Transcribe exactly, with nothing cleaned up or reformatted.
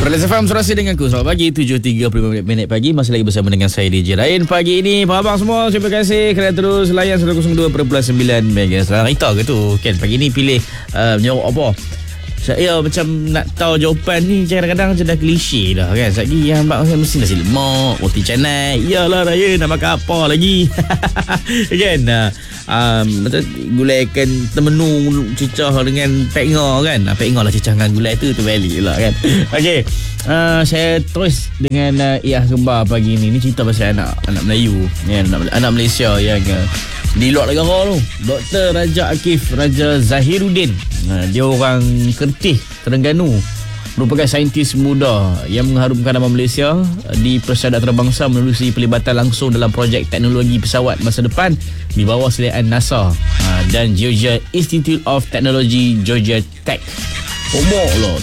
Perlis F M Surasi dengan aku. Selamat pagi, tujuh tiga puluh lima minit pagi. Masih lagi bersama dengan saya D J Rain pagi ini. Apa abang semua? Terima kasih kerana terus layan seratus dua perpuluhan sembilan Megahertz. Cerita ke tu kan? Pagi ni pilih uh, menyorok apa? Saya macam nak tahu jawapan ni kadang-kadang macam dah klise dah kan. Sekejap lagi yang abang mesti nasi lemak, roti canai. Yalah raya nak makan apa lagi? Kan? Uh, um, macam gulai ikan temenu cicah dengan pekngah kan. Ah, pekngah lah cicah dengan gulai tu tu balik lah kan. Okey. Uh, saya terus dengan uh, Iyah Kembar pagi ni. Ni cerita pasal anak anak Melayu ya, anak, anak Malaysia yang uh, di luar negara tu. Doktor Raja Akif Raja Zahiruddin. Uh, dia orang Kertih, Terengganu. Merupakan saintis muda yang mengharumkan nama Malaysia di persada antarabangsa menerusi pelibatan langsung dalam projek teknologi pesawat masa depan di bawah seliaan NASA uh, dan Georgia Institute of Technology Georgia Tech. Omok lah.